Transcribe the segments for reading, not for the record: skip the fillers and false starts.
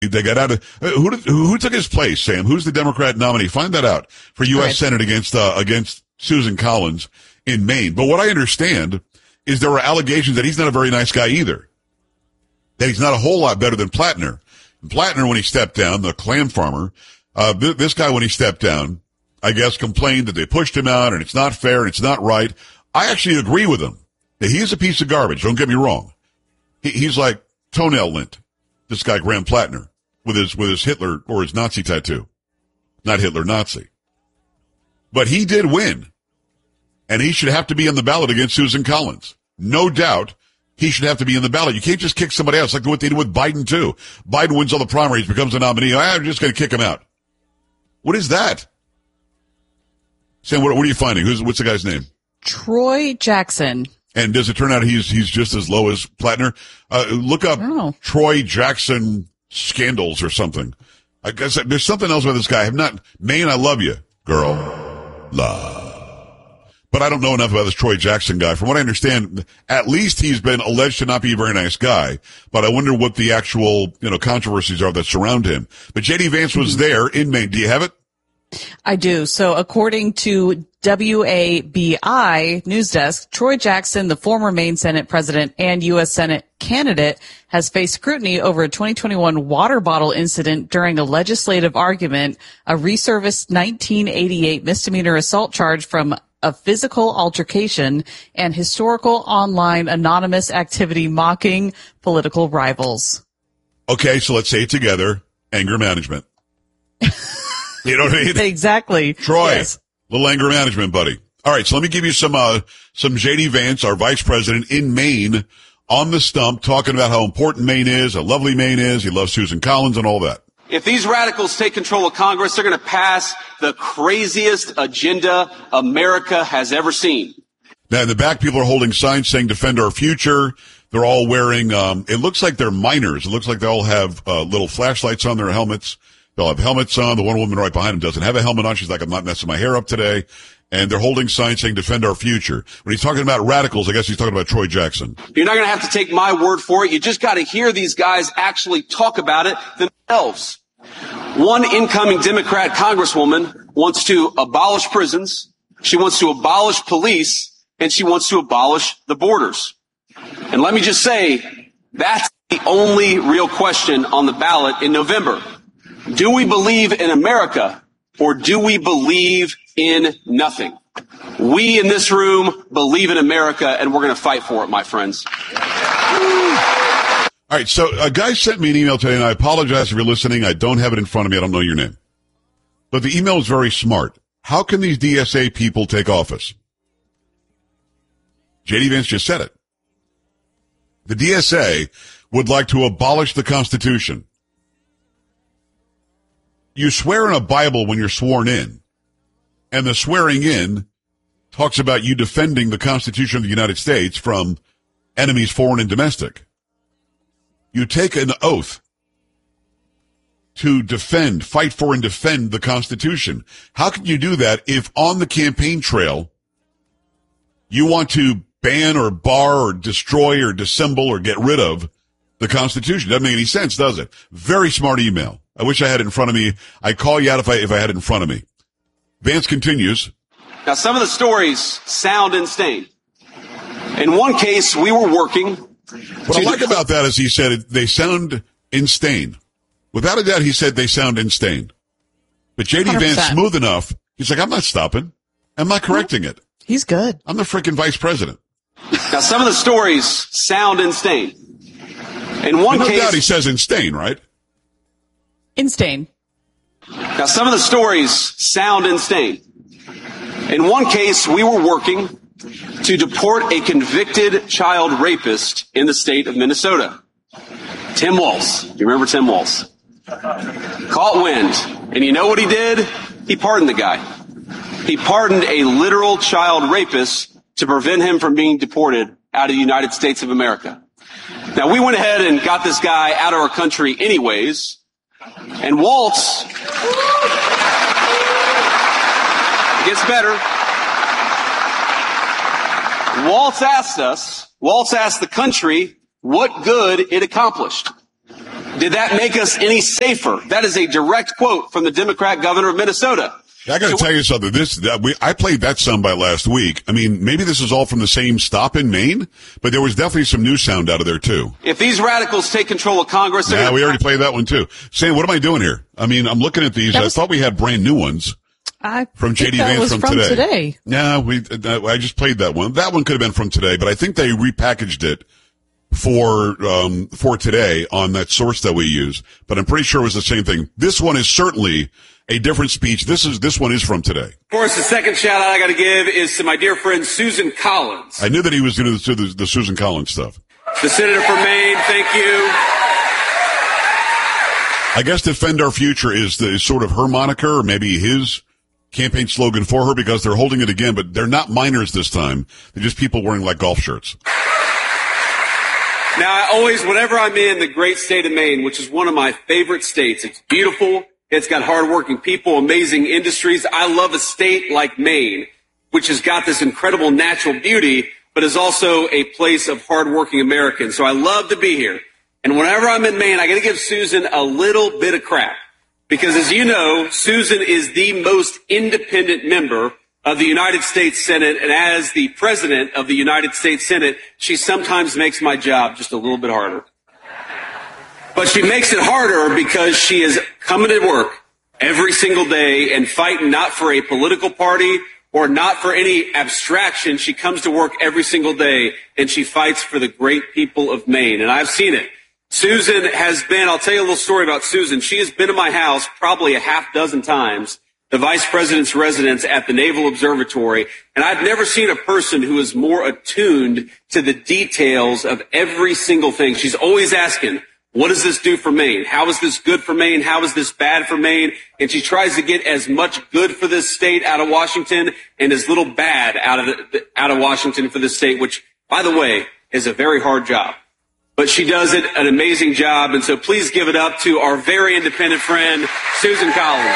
They got out of who took his place, Sam? Who's the Democrat nominee? Find that out for U.S. Senate against Susan Collins in Maine. But what I understand is there were allegations that he's not a very nice guy either. That he's not a whole lot better than Plattner. Plattner, when he stepped down, the clam farmer, this guy, when he stepped down, I guess complained that they pushed him out and it's not fair and it's not right. I actually agree with him. That he is a piece of garbage. Don't get me wrong. He's like toenail lint. This guy, Graham Plattner, with his Hitler or his Nazi tattoo. Not Hitler, Nazi. But he did win. And he should have to be on the ballot against Susan Collins. No doubt he should have to be in the ballot. You can't just kick somebody else like what they did with Biden, too. Biden wins all the primaries, becomes a nominee. I'm just going to kick him out. What is that? Sam, what are you finding? What's the guy's name? Troy Jackson. And does it turn out he's just as low as Plattner? Look up Troy Jackson scandals or something. I guess there's something else about this guy. Maine, I love you, girl. Love. But I don't know enough about this Troy Jackson guy. From what I understand, at least he's been alleged to not be a very nice guy. But I wonder what the actual, controversies are that surround him. But J.D. Vance was there in Maine. Do you have it? I do. So according to WABI News Desk, Troy Jackson, the former Maine Senate president and U.S. Senate candidate, has faced scrutiny over a 2021 water bottle incident during a legislative argument, a resurfaced 1988 misdemeanor assault charge from a physical altercation, and historical online anonymous activity mocking political rivals. Okay, so let's say it together. Anger management. You know what I mean? Exactly. Troy, yes. Little anger management, buddy. All right, so let me give you some J.D. Vance, our vice president in Maine, on the stump, talking about how important Maine is, how lovely Maine is. He loves Susan Collins and all that. If these radicals take control of Congress, they're going to pass the craziest agenda America has ever seen. Now, in the back, people are holding signs saying defend our future. They're all wearing, it looks like they're miners. It looks like they all have little flashlights on their helmets. They'll have helmets on. The one woman right behind them doesn't have a helmet on. She's like, I'm not messing my hair up today. And they're holding signs saying defend our future. When he's talking about radicals, I guess he's talking about Troy Jackson. You're not going to have to take my word for it. You just got to hear these guys actually talk about it themselves. One incoming Democrat congresswoman wants to abolish prisons. She wants to abolish police, and she wants to abolish the borders. And let me just say, that's the only real question on the ballot in November. Do we believe in America, or do we believe in nothing? We in this room believe in America, and we're going to fight for it, my friends. All right, so a guy sent me an email today, and I apologize if you're listening. I don't have it in front of me. I don't know your name. But the email is very smart. How can these DSA people take office? J.D. Vance just said it. The DSA would like to abolish the Constitution. You swear in a Bible when you're sworn in, and the swearing in talks about you defending the Constitution of the United States from enemies, foreign and domestic. You take an oath to defend, fight for and defend the Constitution. How can you do that if on the campaign trail you want to ban or bar or destroy or dissemble or get rid of the Constitution? Doesn't make any sense, does it? Very smart email. I wish I had it in front of me. I'd call you out if I had it in front of me. Vance continues. Now, some of the stories sound insane. In one case, we were working. What I like about that is he said they sound insane. Without a doubt, he said they sound insane. But J.D. 100%. Vance, smooth enough, he's like, I'm not stopping. I'm not correcting it. He's good. I'm the freaking vice president. Now, some of the stories sound insane. In one case, no doubt he says insane, right? Insane. Now, some of the stories sound insane. In one case, we were working to deport a convicted child rapist in the state of Minnesota. Tim Walz. You remember Tim Walz? Caught wind. And you know what he did? He pardoned the guy. He pardoned a literal child rapist to prevent him from being deported out of the United States of America. Now, we went ahead and got this guy out of our country anyways. And Walz, it gets better. Walz asked the country what good it accomplished. Did that make us any safer? That is a direct quote from the Democrat governor of Minnesota. I got to tell you something. I played that soundbite last week. I mean, maybe this is all from the same stop in Maine, but there was definitely some new sound out of there too. If these radicals take control of Congress, we already played that one too. Sam, what am I doing here? I mean, I'm looking at these. I thought we had brand new ones. From JD Vance from today. Yeah, I just played that one. That one could have been from today, but I think they repackaged it for today on that source that we use. But I'm pretty sure it was the same thing. This one is certainly a different speech. This one is from today. Of course, the second shout out I got to give is to my dear friend Susan Collins. I knew that he was going to do the Susan Collins stuff. The senator from Maine, thank you. I guess Defend Our Future is sort of her moniker, or maybe his campaign slogan for her, because they're holding it again, but they're not minors this time. They're just people wearing like golf shirts. Now, whenever I'm in the great state of Maine, which is one of my favorite states, it's beautiful. It's got hardworking people, amazing industries. I love a state like Maine, which has got this incredible natural beauty, but is also a place of hardworking Americans. So I love to be here. And whenever I'm in Maine, I got to give Susan a little bit of crap. Because as you know, Susan is the most independent member of the United States Senate. And as the president of the United States Senate, she sometimes makes my job just a little bit harder. But she makes it harder because she is coming to work every single day and fighting not for a political party or not for any abstraction. She comes to work every single day and she fights for the great people of Maine. And I've seen it. Susan has been, I'll tell you a little story about Susan. She has been to my house probably a half dozen times, the vice president's residence at the Naval Observatory. And I've never seen a person who is more attuned to the details of every single thing. She's always asking, what does this do for Maine? How is this good for Maine? How is this bad for Maine? And she tries to get as much good for this state out of Washington and as little bad out of Washington for this state, which, by the way, is a very hard job. But she does an amazing job. And so please give it up to our very independent friend, Susan Collins.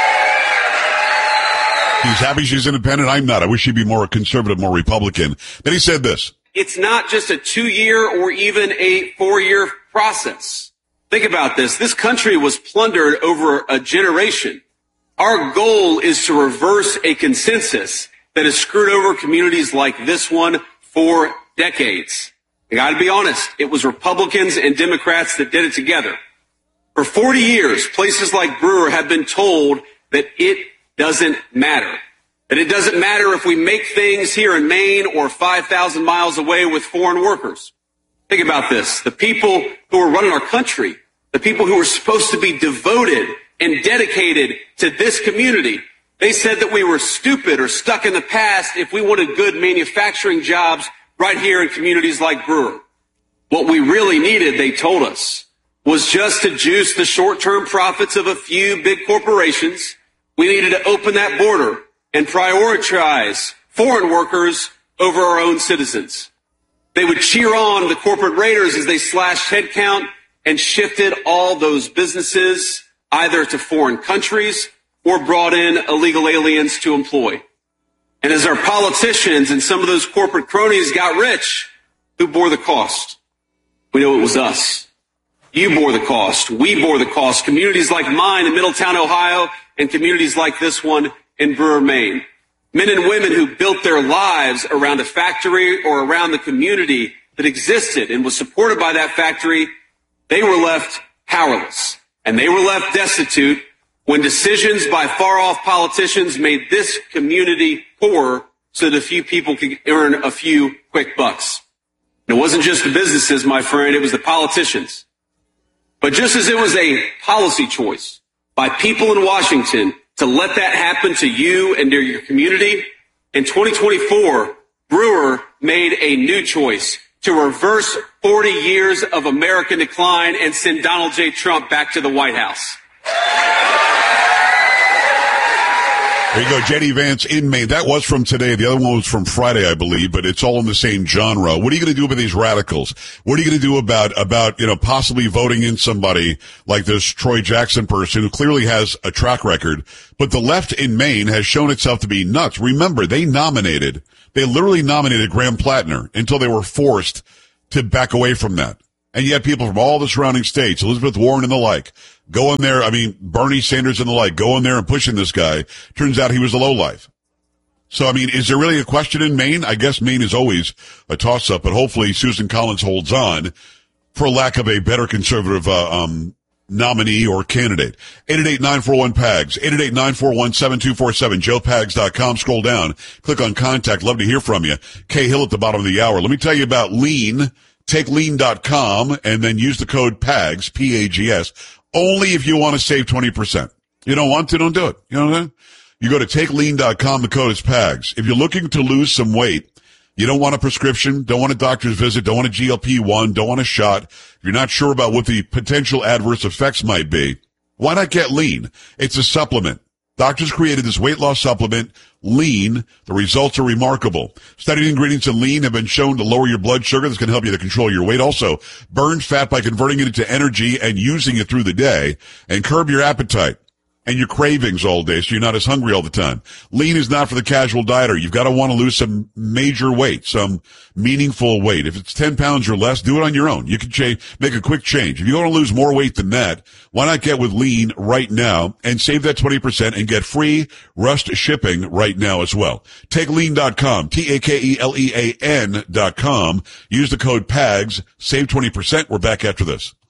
He's happy she's independent. I'm not. I wish she'd be more conservative, more Republican. Then he said this. It's not just a 2-year or even a 4-year process. Think about this. This country was plundered over a generation. Our goal is to reverse a consensus that has screwed over communities like this one for decades. I got to be honest. It was Republicans and Democrats that did it together. For 40 years, places like Brewer have been told that it doesn't matter. That it doesn't matter if we make things here in Maine or 5,000 miles away with foreign workers. Think about this. The people who are running our country, the people who are supposed to be devoted and dedicated to this community, they said that we were stupid or stuck in the past if we wanted good manufacturing jobs right here in communities like Brewer. What we really needed, they told us, was just to juice the short-term profits of a few big corporations. We needed to open that border and prioritize foreign workers over our own citizens. They would cheer on the corporate raiders as they slashed headcount and shifted all those businesses either to foreign countries or brought in illegal aliens to employ. And as our politicians and some of those corporate cronies got rich, who bore the cost? We know it was us. You bore the cost. We bore the cost. Communities like mine in Middletown, Ohio, and communities like this one in Brewer, Maine. Men and women who built their lives around a factory or around the community that existed and was supported by that factory, they were left powerless. And they were left destitute when decisions by far-off politicians made this community poor so that a few people could earn a few quick bucks. And it wasn't just the businesses, my friend, it was the politicians. But just as it was a policy choice by people in Washington to let that happen to you and to your community, in 2024, Brewer made a new choice to reverse 40 years of American decline and send Donald J. Trump back to the White House. There you go, J.D. Vance in Maine. That was from today. The other one was from Friday, I believe, but it's all in the same genre. What are you going to do about these radicals? What are you going to do about, possibly voting in somebody like this Troy Jackson person who clearly has a track record? But the left in Maine has shown itself to be nuts. Remember, they literally nominated Graham Plattner until they were forced to back away from that. And yet people from all the surrounding states, Elizabeth Warren and the like, go in there. I mean, Bernie Sanders and the like, go in there and pushing this guy. Turns out he was a lowlife. So, I mean, is there really a question in Maine? I guess Maine is always a toss-up, but hopefully Susan Collins holds on for lack of a better conservative nominee or candidate. 888-941-PAGS, 888-941-7247, joepags.com. Scroll down, click on contact. Love to hear from you. Kay Hill at the bottom of the hour. Let me tell you about Lean. Take lean.com and then use the code PAGS, P-A-G-S, only if you want to save 20%. You don't want to, don't do it. You know what I'm saying? You go to takelean.com, the code is PAGS. If you're looking to lose some weight, you don't want a prescription, don't want a doctor's visit, don't want a GLP-1, don't want a shot. If you're not sure about what the potential adverse effects might be, why not get Lean? It's a supplement. Doctors created this weight loss supplement, Lean. The results are remarkable. Studied ingredients in Lean have been shown to lower your blood sugar. This can help you to control your weight. Also, burn fat by converting it into energy and using it through the day, and curb your appetite and your cravings all day so you're not as hungry all the time. Lean is not for the casual dieter. You've got to want to lose some major weight, some meaningful weight. If it's 10 pounds or less, do it on your own. You can make a quick change. If you want to lose more weight than that, why not get with Lean right now and save that 20% and get free Rust shipping right now as well. TakeLean.com, TakeLean.com. Use the code PAGS, save 20%. We're back after this.